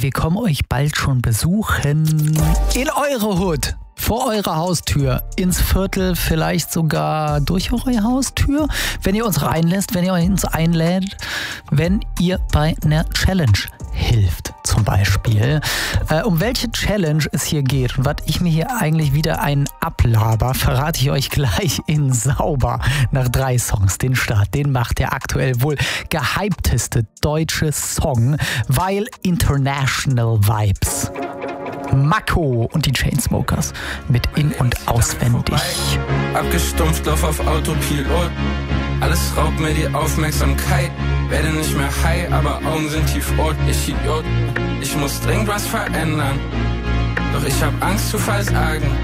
wir kommen euch bald schon besuchen. In eure Hut. Vor eurer Haustür, ins Viertel, vielleicht sogar durch eure Haustür, wenn ihr uns reinlässt, wenn ihr uns einlädt, wenn ihr bei einer Challenge hilft zum Beispiel. Um welche Challenge es hier geht und was ich mir hier eigentlich wieder einen ablaber, verrate ich euch gleich in Sauber nach 3 Songs. Den Start, den macht der aktuell wohl gehypteste deutsche Song, weil International Vibes. Mako und die Chainsmokers mit In- und Auswendig. Abgestumpft, lauf auf Autopilot. Alles raubt mir die Aufmerksamkeit. Werde nicht mehr high, aber Augen sind tiefrot. Ich Idiot, ich muss dringend was verändern. Doch ich hab Angst zu versagen.